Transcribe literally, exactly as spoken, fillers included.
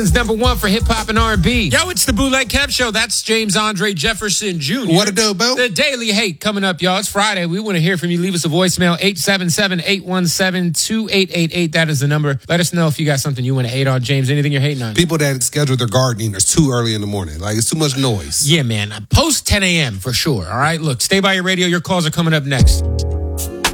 It's number one for hip hop and R and B. Yo, it's the Bootleg Kev Show. That's James Andre Jefferson Junior What it do, Bill? The Daily Hate coming up, y'all. It's Friday. We want to hear from you. Leave us a voicemail, eight seven seven, eight one seven, two eight eight eight. That is the number. Let us know if you got something you want to hate on, James. Anything you're hating on. People that schedule their gardening is too early in the morning. Like, it's too much noise. Yeah, man. Post ten a.m. for sure. All right? Look, stay by your radio. Your calls are coming up next.